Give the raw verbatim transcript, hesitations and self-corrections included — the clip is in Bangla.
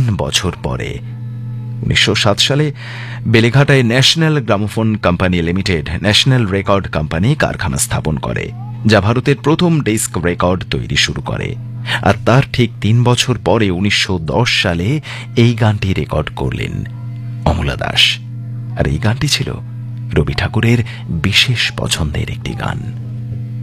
বছর পরে উনিশশো সাত সালে বেলেঘাটায় national gramophone company limited national record company কারখানা স্থাপন করে, যা ভারতের প্রথম ডিস্ক রেকর্ড তৈরি শুরু করে। আর তার ঠিক তিন বছর পরে উনিশশো দশ সালে এই গানটি রেকর্ড করলেন অমলা দাস। আর এই গানটি ছিল রবি ঠাকুরের বিশেষ পছন্দের একটি গান।